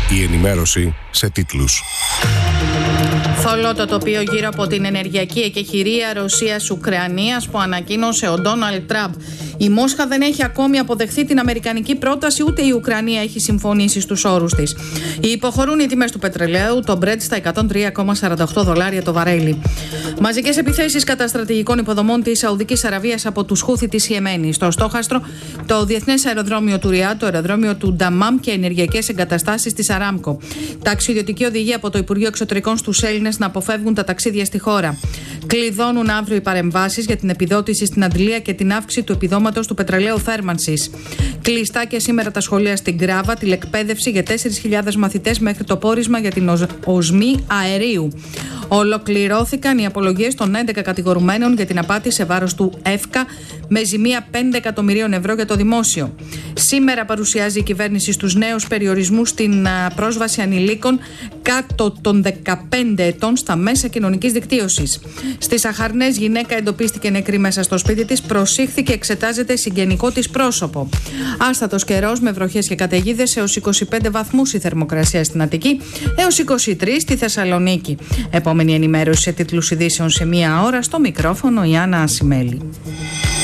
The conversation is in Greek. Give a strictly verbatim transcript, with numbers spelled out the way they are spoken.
Η ενημέρωση σε τίτλους. Θολό το τοπίο γύρω από την ενεργειακή εκεχηρία Ρωσίας-Ουκρανίας που ανακοίνωσε ο Ντόναλντ Τραμπ. Η Μόσχα δεν έχει ακόμη αποδεχθεί την αμερικανική πρόταση, ούτε η Ουκρανία έχει συμφωνήσει στους όρους της. Υποχωρούν οι τιμές του πετρελαίου, το Brent στα εκατόν τρία κόμμα σαράντα οκτώ δολάρια το βαρέλι. Μαζικές επιθέσεις κατά στρατηγικών υποδομών της Σαουδικής Αραβίας από τους Χούθι της Ιεμένης. Στο στόχαστρο, το διεθνές αεροδρόμιο του Ριάντ, το αεροδρόμιο του Νταμάμ και ενεργειακές εγκαταστάσεις της Αράμκο. Ταξιδιωτική οδηγία από το Υπουργείο Εξωτερικών στους Έλληνες να αποφεύγουν τα ταξίδια στη χώρα. Κλειδώνουν αύριο οι παρεμβάσεις για την επιδότηση στην αντλία και την αύξηση του επιδόματος του πετρελαίου θέρμανσης. Κλειστά και σήμερα τα σχολεία στην Γκράβα, τηλεκπαίδευση για τέσσερις χιλιάδες μαθητές μέχρι το πόρισμα για την οσμή αερίου. Ολοκληρώθηκαν οι απολογίες των έντεκα κατηγορουμένων για την απάτη σε βάρος του ΕΦΚΑ με ζημία πέντε εκατομμυρίων ευρώ για το δημόσιο. Σήμερα παρουσιάζει η κυβέρνηση στους νέους περιορισμούς στην πρόσβαση ανηλίκων κάτω των δεκαπέντε ετών στα μέσα κοινωνικής δικτύωσης. Στις Αχαρνές, γυναίκα εντοπίστηκε νεκρή μέσα στο σπίτι της, προσήχθηκε, εξετάζεται συγγενικό της πρόσωπο. Άστατος καιρός με βροχές και καταιγίδες, έως είκοσι πέντε βαθμούς η θερμοκρασία στην Αττική, έως είκοσι τρεις στη Θεσσαλονίκη. Επόμενη ενημέρωση σε τίτλους ειδήσεων σε μία ώρα, στο μικρόφωνο η Άννα Ασημέλη.